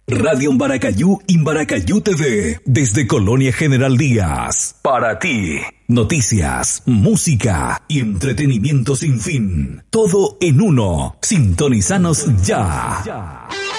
Radio Embaracayú, Embaracayú TV, desde Colonia General Díaz. Para ti, noticias, música y entretenimiento sin fin. Todo en uno. Sintonizanos ya.